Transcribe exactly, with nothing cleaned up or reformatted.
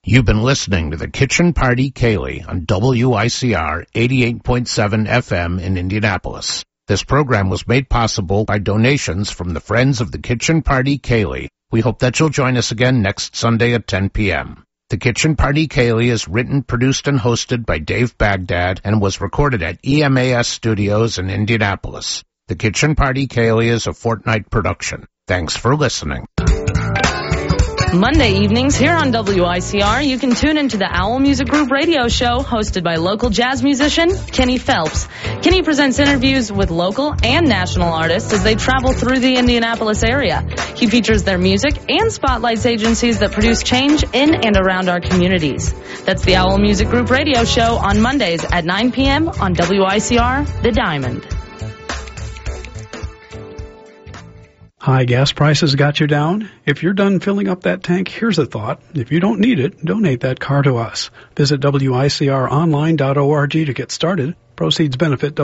You've been listening to the Kitchen Party Kaylee on W I C R eighty-eight point seven F M in Indianapolis. This program was made possible by donations from the Friends of the Kitchen Party Kaylee. We hope that you'll join us again next Sunday at ten p.m. The Kitchen Party Kaylee is written, produced, and hosted by Dave Baghdad and was recorded at E M A S Studios in Indianapolis. The Kitchen Party Kaylee is a fortnight production. Thanks for listening. Monday evenings here on W I C R, you can tune into the Owl Music Group radio show hosted by local jazz musician Kenny Phelps. Kenny presents interviews with local and national artists as they travel through the Indianapolis area. He features their music and spotlights agencies that produce change in and around our communities. That's the Owl Music Group radio show on Mondays at nine p.m. on W I C R, The Diamond. High gas prices got you down? If you're done filling up that tank, here's a thought. If you don't need it, donate that car to us. Visit W I C R online dot org to get started. Proceeds benefit